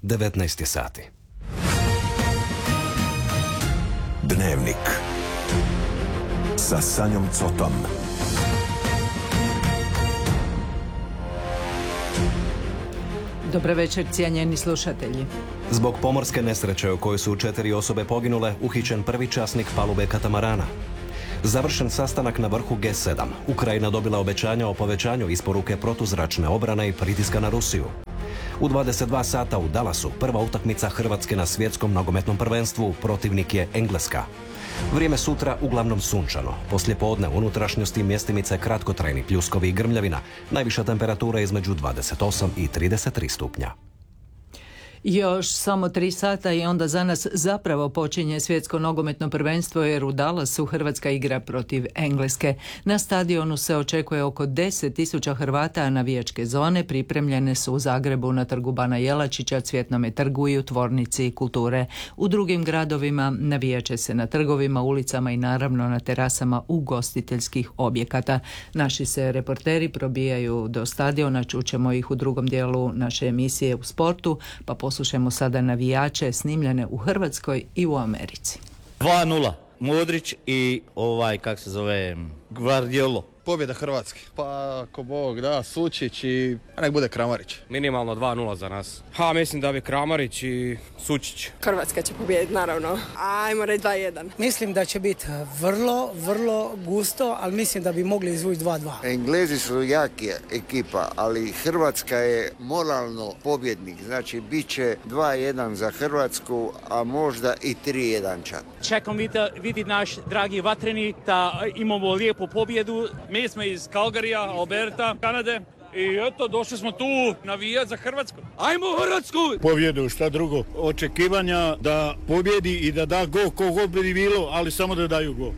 19 sati. Dnevnik sa Sanjom Cotom. Dobar večer, cijenjeni slušatelji. Zbog pomorske nesreće u kojoj su 4 osobe poginule, uhićen prvi časnik palube katamarana. Završen sastanak na vrhu G7. Ukrajina dobila obećanja o povećanju isporuke protuzračne obrane i pritiska na Rusiju. U 22 sata u Dallasu prva utakmica Hrvatske na svjetskom nogometnom prvenstvu, protivnik je Engleska. Vrijeme sutra uglavnom sunčano. Poslijepodne u unutrašnjosti mjestimice kratkotrajni pljuskovi i grmljavina. Najviša temperatura između 28 i 33 stupnja. Još samo 3 sata i onda za nas zapravo počinje svjetsko nogometno prvenstvo jer u Dallasu Hrvatska igra protiv Engleske. Na stadionu se očekuje oko 10.000 Hrvata, a navijačke zone pripremljene su u Zagrebu na trgu Bana Jelačića, Cvjetnome trgu i u Tvornici kulture. U drugim gradovima navijaće se na trgovima, ulicama i naravno na terasama ugostiteljskih objekata. Naši se reporteri probijaju do stadiona, čućemo ih u drugom dijelu naše emisije u sportu, pa poslušajmo sada navijače snimljene u Hrvatskoj i u Americi. 2:0. Modrić i Gvardiolo. Pobjeda Hrvatske. Pa ako Bog da, Sučić i nek bude Kramarić. Minimalno 2:0 za nas. Mislim da bi Kramarić i Sučić. Hrvatska će pobijediti, naravno. Ajmo reći 2:1. Mislim da će biti vrlo gusto, ali mislim da bi mogli izvući 2:2. Englezi su jaki ekipa, ali Hrvatska je moralno pobjednik. Znači, bit će 2:1 za Hrvatsku, a možda i 3:1 čak. Čekam vidjeti naš dragi Vatreni da imamo lijepu pobjedu. Mi smo iz Calgaryja, Alberta, Kanade i eto, došli smo tu navijati za Hrvatsku. Ajmo Hrvatsku! Pobjedu, šta drugo. Očekivanja da pobjedi i da da gol, kogo bi bilo, ali samo da daju gol.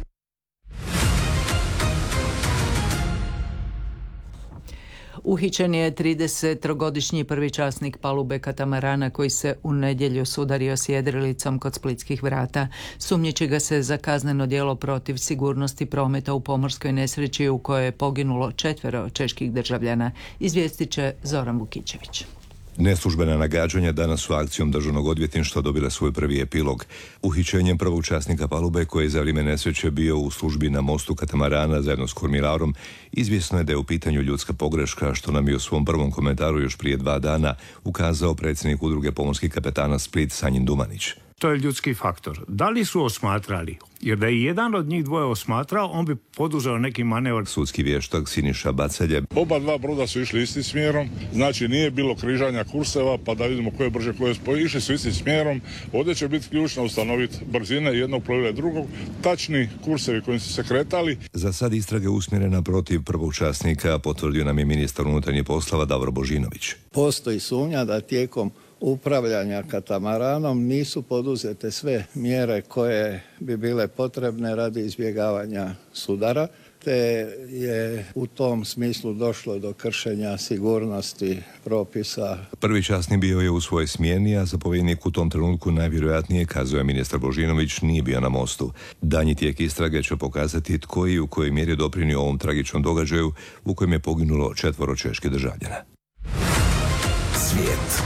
Uhićen je 33-godišnji prvi časnik palube katamarana koji se u nedjelju sudario s jedrilicom kod splitskih vrata. Sumnjiči ga se za kazneno djelo protiv sigurnosti prometa u pomorskoj nesreći u kojoj je poginulo 4 čeških državljana. Izvijestit će Zoran Vukićević. Neslužbena nagađanja danas su akcijom Državnog odvjetništva dobila svoj prvi epilog. Uhićenjem prvog časnika palube koji je za vrijeme nesreće bio u službi na mostu katamarana zajedno s kormilarom, izvjesno je da je u pitanju ljudska pogreška, što nam je u svom prvom komentaru još prije 2 dana ukazao predsjednik udruge pomorskih kapetana Split Sanjin Dumanić. To je ljudski faktor. Da li su osmatrali? Jer da je jedan od njih dvoje osmatrao, on bi poduzeo neki manevar. Sudski vještak Siniša Bacelje. Oba dva broda su išli istim smjerom, znači nije bilo križanja kurseva, pa da vidimo ko je brže, ko je spoj. Išli su istim smjerom, ovdje će biti ključno ustanoviti brzine jednog plovila i drugog, tačni kursevi kojim su se kretali. Za sad istrage usmjerena protiv prvog časnika, potvrdio nam je ministar unutarnjih poslova Davor Božinović. Postoji sumnja da tijekom upravljanja katamaranom nisu poduzete sve mjere koje bi bile potrebne radi izbjegavanja sudara, te je u tom smislu došlo do kršenja sigurnosti propisa. Prvi časnik bio je u svojoj smjeni, a zapovjednik u tom trenutku najvjerojatnije, kazuje ministar Božinović, nije bio na mostu. Danji tijek istrage će pokazati tko i u kojoj mjeri doprinio ovom tragičnom događaju u kojem je poginulo 4 čeških državljana. Svijet.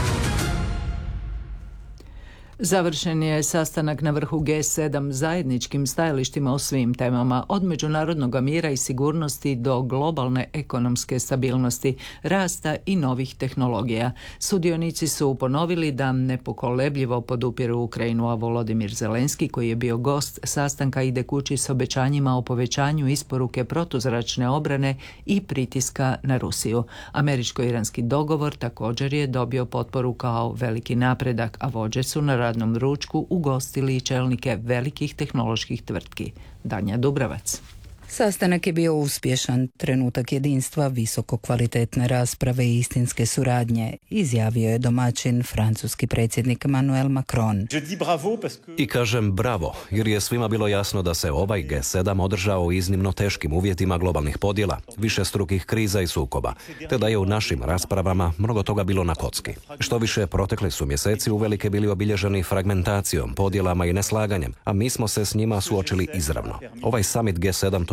Završen je sastanak na vrhu G7 zajedničkim stajalištima o svim temama, od međunarodnog mira i sigurnosti do globalne ekonomske stabilnosti, rasta i novih tehnologija. Sudionici su ponovili da nepokolebljivo podupiru Ukrajinu, a Volodimir Zelenski, koji je bio gost sastanka, ide kući s obećanjima o povećanju isporuke protuzračne obrane i pritiska na Rusiju. Američko-iranski dogovor također je dobio potporu kao veliki napredak, a vođe su na radnom ručku ugostili i čelnike velikih tehnoloških tvrtki. Danja Dubravac. Sastanak je bio uspješan, trenutak jedinstva, visoko kvalitetne rasprave i istinske suradnje, izjavio je domaćin francuski predsjednik Emmanuel Macron. I kažem bravo, jer je svima bilo jasno da se ovaj G7 održao u iznimno teškim uvjetima globalnih podjela, višestrukih kriza i sukoba, te da je u našim raspravama mnogo toga bilo na kocki. Što više, protekli su mjeseci uvelike bili obilježeni fragmentacijom, podjelama i neslaganjem, a mi smo se s njima suočili izravno. Ovaj summit G7 to je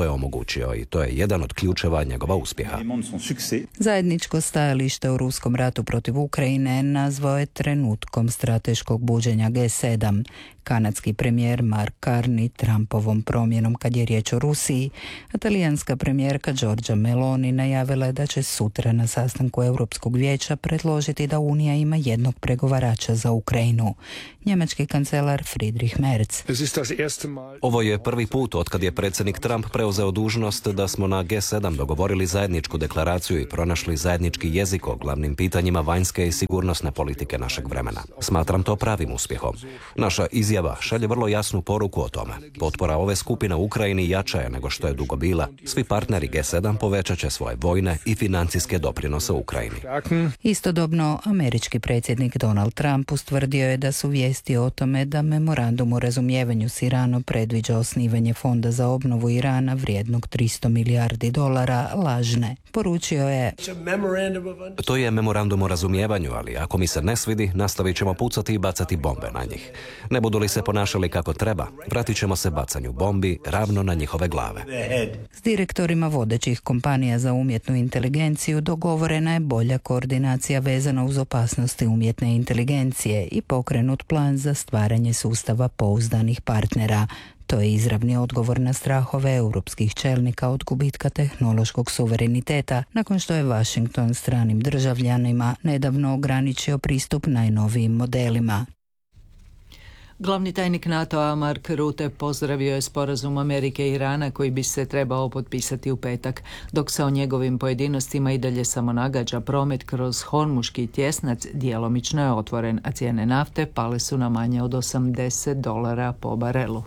je omogućio i to je jedan od ključeva njegova uspjeha. Zajedničko stajalište u ruskom ratu protiv Ukrajine nazvao je trenutkom strateškog buđenja G7. Kanadski premijer Mark Carney Trumpovom promjenom kad je riječ o Rusiji, a talijanska premijerka Giorgia Meloni najavila je da će sutra na sastanku Europskog vijeća predložiti da Unija ima jednog pregovarača za Ukrajinu. Njemački kancelar Friedrich Merz. Ovo je prvi put otkad je predsjednik Trump preuzeo dužnost da smo na G7 dogovorili zajedničku deklaraciju i pronašli zajednički jezik o glavnim pitanjima vanjske i sigurnosne politike našeg vremena. Smatram to pravim uspjehom. Naša izjava šalje vrlo jasnu poruku o tome. Potpora ove skupine Ukrajini jača je nego što je dugo bila. Svi partneri G7 povećat će svoje vojne i financijske doprinose Ukrajini. Istodobno, američki predsjednik Donald Trump ustvrdio je da su vijesti o tome da memorandum o razumijevanju s Iranom predviđa osnivanje fonda za obnovu Irana vrijednog $300 milijardi lažne. Poručio je: To je memorandum o razumijevanju, ali ako mi se ne svidi, nastavit ćemo pucati i bacati bombe na njih. Ne budu li se ponašali kako treba, vratit ćemo se bacanju bombi ravno na njihove glave. S direktorima vodećih kompanija za umjetnu inteligenciju dogovorena je bolja koordinacija vezana uz opasnosti umjetne inteligencije i pokrenut plan za stvaranje sustava pouzdanih partnera. To je izravni odgovor na strahove europskih čelnika od gubitka tehnološkog suvereniteta, nakon što je Washington stranim državljanima nedavno ograničio pristup najnovijim modelima. Glavni tajnik NATO-a Mark Rutte pozdravio je sporazum Amerike i Irana koji bi se trebao potpisati u petak, dok se o njegovim pojedinostima i dalje samo nagađa. Promet kroz Hormuški tjesnac djelomično je otvoren, a cijene nafte pale su na manje od $80 po barelu.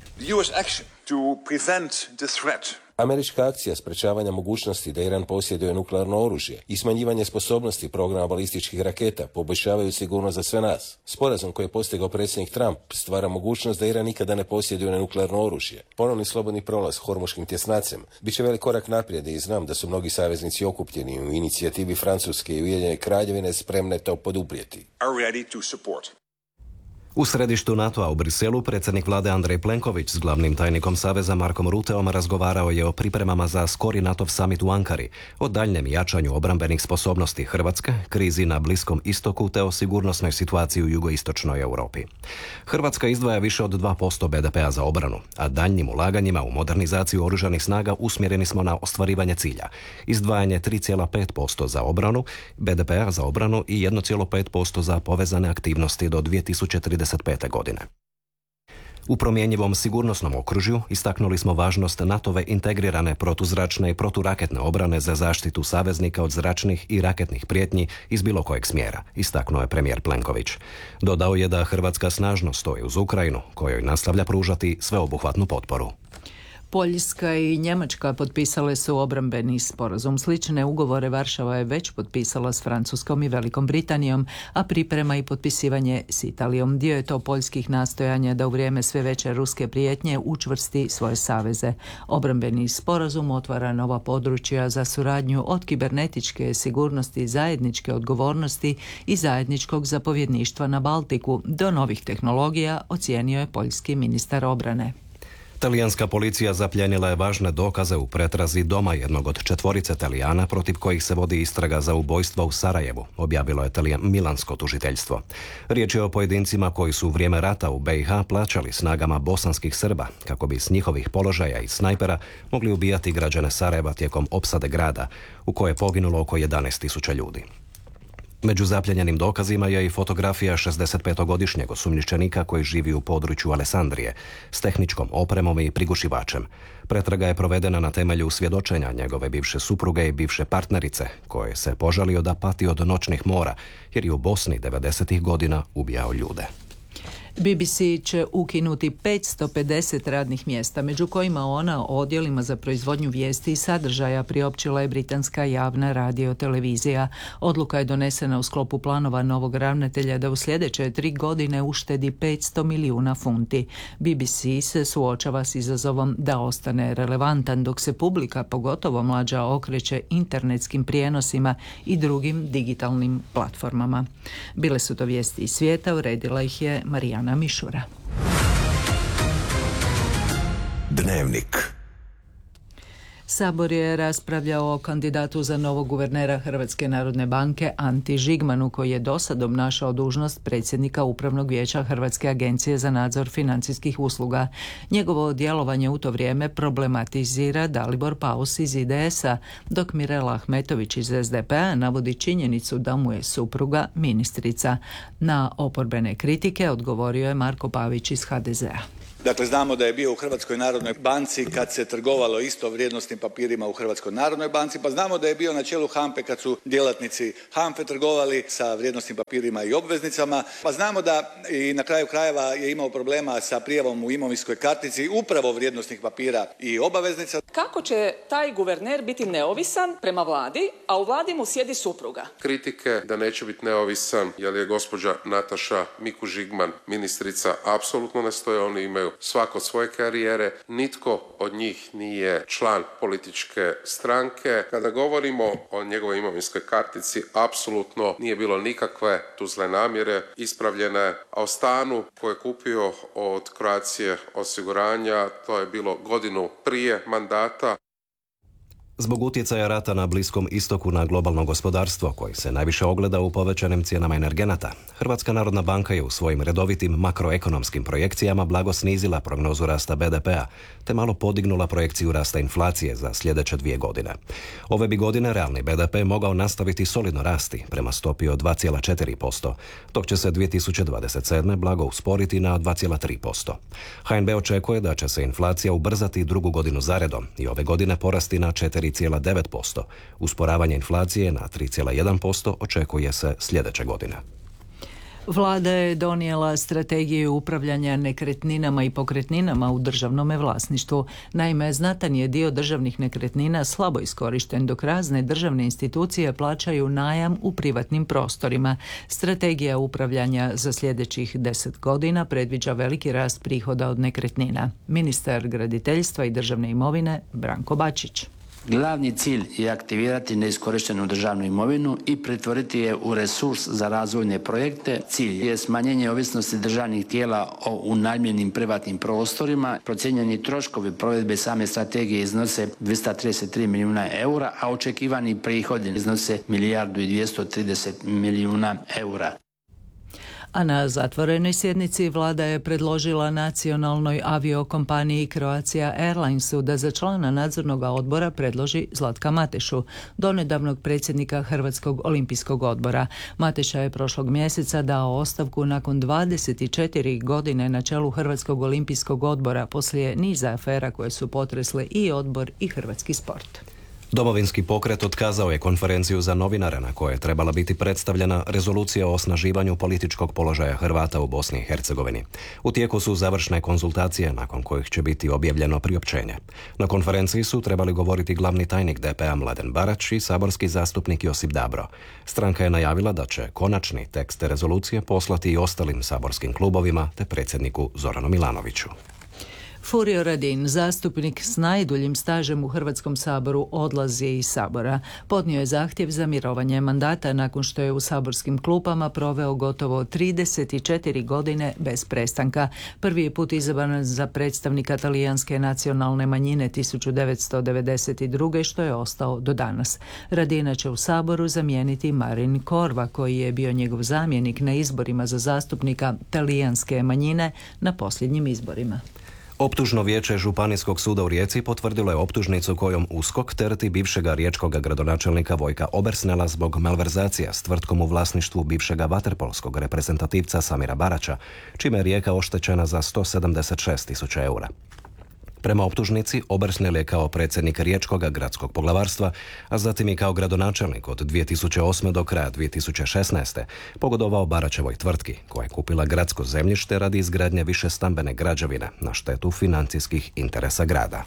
Američka akcija sprečavanja mogućnosti da Iran posjeduje nuklearno oružje i smanjivanje sposobnosti programa balističkih raketa poboljšavaju sigurnost za sve nas. Sporazum koji je postigao predsjednik Trump stvara mogućnost da Iran nikada ne posjeduje nuklearno oružje. Ponovni slobodni prolaz Hormuškim tjesnacem bit će velik korak naprijed i znam da su mnogi saveznici okupljeni u inicijativi Francuske i Ujedinjene Kraljevine spremne to poduprijeti. U središtu NATO-a u Briselu predsjednik vlade Andrej Plenković s glavnim tajnikom Saveza Markom Rutteom razgovarao je o pripremama za skori NATO summit u Ankari, o daljnjem jačanju obrambenih sposobnosti Hrvatske, krizi na Bliskom istoku te o sigurnosnoj situaciji u jugoistočnoj Europi. Hrvatska izdvaja više od 2% BDP-a za obranu, a daljnjim ulaganjima u modernizaciju oružanih snaga usmjereni smo na ostvarivanje cilja. Izdvajanje 3,5% za obranu, BDP-a za obranu i 1,5% za povezane aktivnosti do 2035. godine. U promjenjivom sigurnosnom okružju istaknuli smo važnost NATO-ve integrirane protuzračne i proturaketne obrane za zaštitu saveznika od zračnih i raketnih prijetnji iz bilo kojeg smjera, istaknuo je premijer Plenković. Dodao je da Hrvatska snažno stoji uz Ukrajinu, kojoj nastavlja pružati sveobuhvatnu potporu. Poljska i Njemačka potpisale su obrambeni sporazum. Slične ugovore Varšava je već potpisala s Francuskom i Velikom Britanijom, a priprema i potpisivanje s Italijom. Dio je to poljskih nastojanja da u vrijeme sve veće ruske prijetnje učvrsti svoje saveze. Obrambeni sporazum otvara nova područja za suradnju od kibernetičke sigurnosti, zajedničke odgovornosti i zajedničkog zapovjedništva na Baltiku do novih tehnologija, ocijenio je poljski ministar obrane. Talijanska policija zapljenila je važne dokaze u pretrazi doma jednog od 4 Talijana protiv kojih se vodi istraga za ubojstva u Sarajevu, objavilo je milansko tužiteljstvo. Riječ je o pojedincima koji su u vrijeme rata u BiH plaćali snagama bosanskih Srba kako bi s njihovih položaja i snajpera mogli ubijati građane Sarajeva tijekom opsade grada, u kojoj je poginulo oko 11.000 ljudi. Među zapljenjenim dokazima je i fotografija 65-godišnjeg osumnjičenika koji živi u području Alessandrije s tehničkom opremom i prigušivačem. Pretraga je provedena na temelju svjedočenja njegove bivše supruge i bivše partnerice, koje se požalio da pati od noćnih mora jer je u Bosni 90-ih godina ubijao ljude. BBC će ukinuti 550 radnih mjesta, među kojima ona o odjelima za proizvodnju vijesti i sadržaja, priopćila je britanska javna radiotelevizija. Odluka je donesena u sklopu planova novog ravnatelja da u sljedeće 3 godine uštedi 500 milijuna funti. BBC se suočava s izazovom da ostane relevantan, dok se publika, pogotovo mlađa, okreće internetskim prijenosima i drugim digitalnim platformama. Bile su to vijesti iz svijeta, uredila ih je Marijana Mišura. Dnevnik. Sabor je raspravljao o kandidatu za novog guvernera Hrvatske narodne banke Anti Žigmanu, koji je dosad obnašao dužnost predsjednika Upravnog vijeća Hrvatske agencije za nadzor financijskih usluga. Njegovo djelovanje u to vrijeme problematizira Dalibor Paus iz IDS-a, dok Mirela Ahmetović iz SDP-a navodi činjenicu da mu je supruga ministrica. Na oporbene kritike odgovorio je Marko Pavić iz HDZ-a. Dakle, znamo da je bio u Hrvatskoj narodnoj banci kad se trgovalo isto vrijednosnim papirima u Hrvatskoj narodnoj banci, pa znamo da je bio na čelu HANFE kad su djelatnici HANFE trgovali sa vrijednosnim papirima i obveznicama, pa znamo da i na kraju krajeva je imao problema sa prijavom u imovinskoj kartici upravo vrijednosnih papira i obaveznica. Kako će taj guverner biti neovisan prema vladi, a u vladi mu sjedi supruga? Kritike da neće biti neovisan jer je gospođa Nataša Mikuš-Žigman ministrica apsolutno ne stoje, oni imaju svako svoje karijere, nitko od njih nije član političke stranke. Kada govorimo o njegovoj imovinskoj kartici, apsolutno nije bilo nikakve tu zle namjere ispravljene, a o stanu koje je kupio od Croatia osiguranja, to je bilo godinu prije mandata. Zbog utjecaja rata na Bliskom istoku na globalno gospodarstvo, koji se najviše ogleda u povećanim cijenama energenata, Hrvatska narodna banka je u svojim redovitim makroekonomskim projekcijama blago snizila prognozu rasta BDP-a, te malo podignula projekciju rasta inflacije za sljedeće 2 godine. Ove bi godine realni BDP mogao nastaviti solidno rasti prema stopi od 2,4%, dok će se 2027. blago usporiti na 2,3%. HNB očekuje da će se inflacija ubrzati drugu godinu zaredom i ove godine porasti na 4,9%. Usporavanje inflacije na 3,1% očekuje se sljedeće godine. Vlada je donijela strategiju upravljanja nekretninama i pokretninama u državnome vlasništvu. Naime, znatan je dio državnih nekretnina slabo iskorišten, dok razne državne institucije plaćaju najam u privatnim prostorima. Strategija upravljanja za sljedećih 10 godina predviđa veliki rast prihoda od nekretnina. Ministar graditeljstva i državne imovine Branko Bačić. Glavni cilj je aktivirati neiskorištenu državnu imovinu i pretvoriti je u resurs za razvojne projekte. Cilj je smanjenje ovisnosti državnih tijela o unajmljenim privatnim prostorima. Procijenjeni troškovi provedbe same strategije iznose 233 milijuna eura, a očekivani prihodi iznose 1,230 milijuna eura. A na zatvorenoj sjednici vlada je predložila nacionalnoj aviokompaniji Croatia Airlinesu da za člana nadzornog odbora predloži Zlatka Matešu, donedavnog predsjednika Hrvatskog olimpijskog odbora. Mateša je prošlog mjeseca dao ostavku nakon 24 godine na čelu Hrvatskog olimpijskog odbora poslije niza afera koje su potresle i odbor i hrvatski sport. Domovinski pokret otkazao je konferenciju za novinare na kojoj je trebala biti predstavljena rezolucija o osnaživanju političkog položaja Hrvata u Bosni i Hercegovini. U tijeku su završne konzultacije nakon kojih će biti objavljeno priopćenje. Na konferenciji su trebali govoriti glavni tajnik DP-a Mladen Barać i saborski zastupnik Josip Dabro. Stranka je najavila da će konačni tekst rezolucije poslati i ostalim saborskim klubovima te predsjedniku Zoranu Milanoviću. Furio Radin, zastupnik s najduljim stažem u Hrvatskom saboru, odlazi iz Sabora. Podnio je zahtjev za mirovanje mandata nakon što je u saborskim klupama proveo gotovo 34 godine bez prestanka. Prvi je put izabran za predstavnika talijanske nacionalne manjine 1992. što je ostao do danas. Radina će u Saboru zamijeniti Marin Korva, koji je bio njegov zamjenik na izborima za zastupnika talijanske manjine na posljednjim izborima. Optužno vijeće Županijskog suda u Rijeci potvrdilo je optužnicu kojom USKOK tereti bivšega riječkog gradonačelnika Vojka Obersnela zbog malverzacija s tvrtkom u vlasništvu bivšega vaterpolskog reprezentativca Samira Baraća, čime je Rijeka oštećena za 176.000 eura. Prema optužnici, Obersnel je kao predsjednik Riječkog gradskog poglavarstva, a zatim i kao gradonačelnik od 2008. do kraja 2016. pogodovao Baraćevoj tvrtki, koja je kupila gradsko zemljište radi izgradnje više stambene građevine na štetu financijskih interesa grada.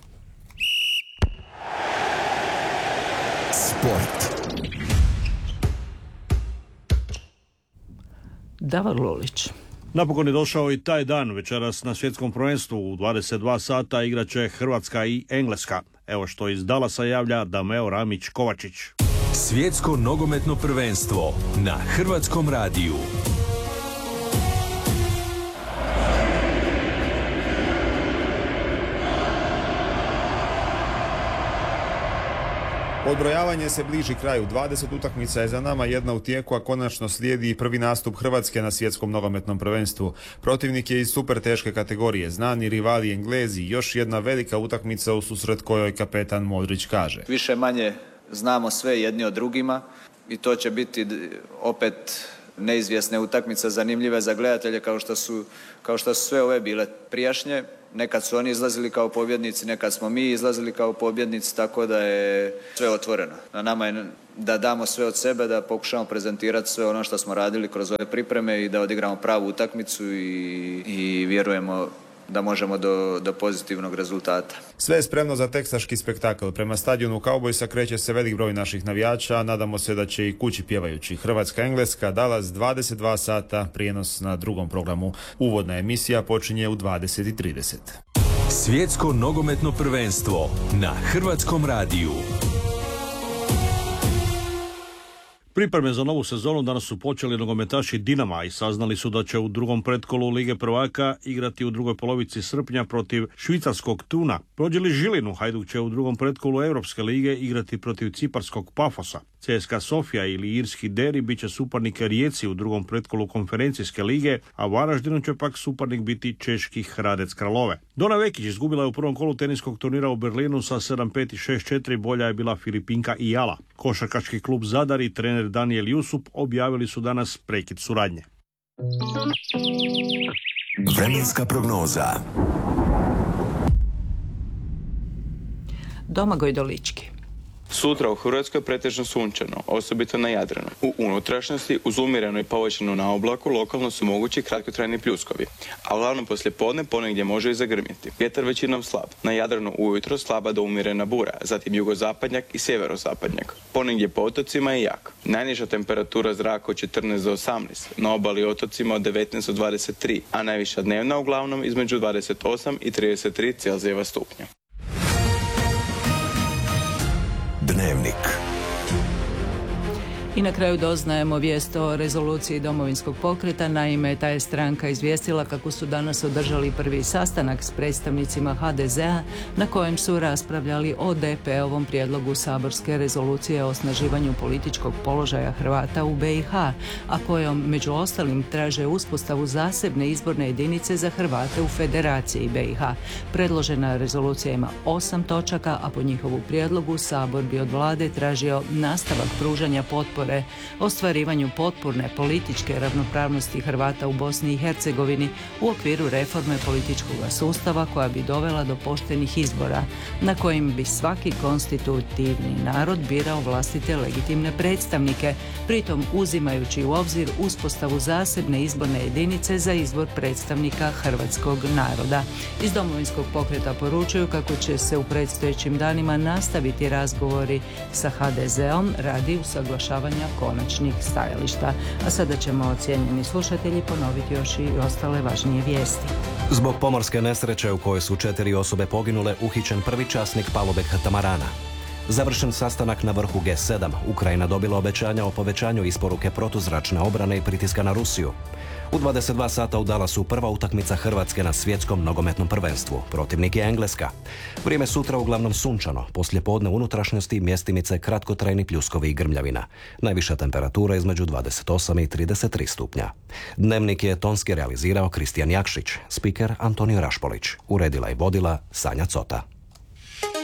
Sport. Davor Lulić. Napokon je došao i taj dan. Večeras na svjetskom prvenstvu u 22 sata igraće Hrvatska i Engleska. Evo što iz Dallasa javlja Dameo Ramić-Kovačić. Svjetsko nogometno prvenstvo na Hrvatskom radiju. Odbrojavanje se bliži kraju. 20 utakmica je za nama, jedna u tijeku, a konačno slijedi prvi nastup Hrvatske na svjetskom nogometnom prvenstvu. Protivnik je iz super teške kategorije, znani rivali Englezi, još jedna velika utakmica u susret kojoj kapetan Modrić kaže. Više manje znamo sve jedni od drugima i to će biti opet neizvjesne utakmice, zanimljive za gledatelje kao što su sve ove bile prijašnje. Nekad su oni izlazili kao pobjednici, nekad smo mi izlazili kao pobjednici, tako da je sve otvoreno. Na nama je da damo sve od sebe, da pokušamo prezentirati sve ono što smo radili kroz ove pripreme i da odigramo pravu utakmicu i vjerujemo da možemo do pozitivnog rezultata. Sve je spremno za teksaški spektakl. Prema stadionu Cowboysa kreće se velik broj naših navijača, nadamo se da će i kući pjevajući. Hrvatska-Engleska, Dallas 22 sata, prijenos na drugom programu. Uvodna emisija počinje u 20:30. Svjetsko nogometno prvenstvo na Hrvatskom radiju. Pripreme za novu sezonu danas su počeli nogometaši Dinama i saznali su da će u drugom pretkolu Lige prvaka igrati u drugoj polovici srpnja protiv švicarskog Tuna. Prođe li Žilinu, Hajduk će u drugom pretkolu Europske lige igrati protiv ciparskog Pafosa. CSKA Sofija ili irski Deri bit će suparnik Rijeci u drugom pretkolu konferencijske lige, a Varaždinu će pak suparnik biti češki Hradec Kralove. Dona Vekić izgubila je u prvom kolu teniskog turnira u Berlinu sa 7-5 i 6-4, bolja je bila Filipinka Ijala. Košarkaški klub Zadar i trener Daniel Jusup objavili su danas prekid suradnje. Vremenska prognoza. Domagoj Dolički. Sutra u Hrvatskoj pretežno sunčano, osobito na Jadranu. U unutrašnjosti, uz umjereno i povećano na oblaku, lokalno su mogući kratkotrajni pljuskovi, a uglavnom poslijepodne ponegdje može i zagrmjeti. Vjetar većinom slab. Na Jadranu ujutro slaba do umjerena bura, zatim jugozapadnjak i sjeverozapadnjak. Ponegdje po otocima i jak. Najniža temperatura zraka od 14 do 18, na obali otocima od 19 do 23, a najviša dnevna uglavnom između 28 i 33 Celzijeva stupnja. Dnevnik. I na kraju doznajemo vijest o rezoluciji Domovinskog pokreta. Naime, ta je stranka izvijestila kako su danas održali prvi sastanak s predstavnicima HDZ-a na kojem su raspravljali o DP-ovom prijedlogu saborske rezolucije o osnaživanju političkog položaja Hrvata u BiH, a kojom među ostalim traže uspostavu zasebne izborne jedinice za Hrvate u Federaciji BiH. Predložena rezolucija ima 8 točaka, a po njihovu prijedlogu Sabor bi od vlade tražio nastavak pružanja potpore ostvarivanju potpune političke ravnopravnosti Hrvata u Bosni i Hercegovini u okviru reforme političkog sustava koja bi dovela do poštenih izbora na kojim bi svaki konstitutivni narod birao vlastite legitimne predstavnike, pritom uzimajući u obzir uspostavu zasebne izborne jedinice za izbor predstavnika hrvatskog naroda. Iz Domovinskog pokreta poručuju kako će se u predstojećim danima nastaviti razgovori sa HDZ-om radi usaglašavanja konačnih stajališta. A sada ćemo, cijenjeni slušatelji, ponoviti još i ostale važnije vijesti. Zbog pomorske nesreće u kojoj su 4 osobe poginule, uhićen prvi časnik palube katamarana. Završen sastanak na vrhu G7, Ukrajina dobila obećanja o povećanju isporuke protuzračne obrane i pritiska na Rusiju. U 22 sata u Dallasu prva utakmica Hrvatske na svjetskom nogometnom prvenstvu. Protivnik je Engleska. Vrijeme sutra uglavnom sunčano, poslijepodne unutrašnjosti mjestimice kratkotrajni pljuskovi i grmljavina. Najviša temperatura između 28 i 33 stupnja. Dnevnik je tonski realizirao Kristijan Jakšić, spiker Antonio Rašpolić. Uredila i vodila Sanja Cota.